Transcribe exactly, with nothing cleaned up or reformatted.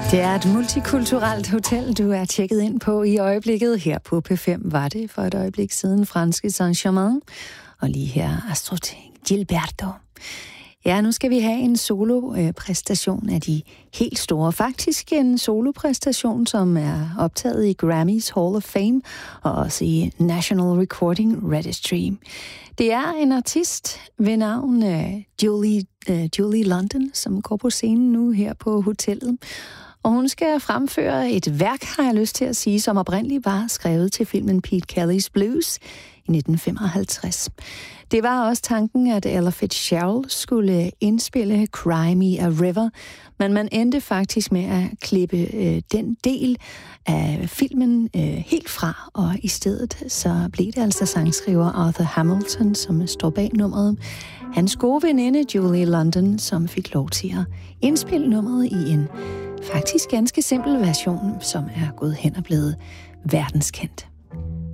Det er et multikulturelt hotel, du er tjekket ind på i øjeblikket. Her på P fem var det for et øjeblik siden franske Saint-Germain. Og lige her Astrid Gilberto. Ja, nu skal vi have en solo-præstation af de helt store. Faktisk en solo-præstation, som er optaget i Grammys Hall of Fame og også i National Recording Registry. Det er en artist ved navn uh, Julie, uh, Julie London, som går på scenen nu her på hotellet. Og hun skal fremføre et værk, har jeg lyst til at sige, som oprindeligt var skrevet til filmen Pete Kelly's Blues i nitten femoghalvtreds. Det var også tanken, at Ella Fitzgerald skulle indspille Cry Me a River, men man endte faktisk med at klippe øh, den del af filmen øh, helt fra, og i stedet så blev det altså sangskriver Arthur Hamilton, som står bag nummeret. Hans gode veninde Julie London, som fik lov til at indspille nummeret i en faktisk ganske simpel version, som er gået hen og blevet verdenskendt.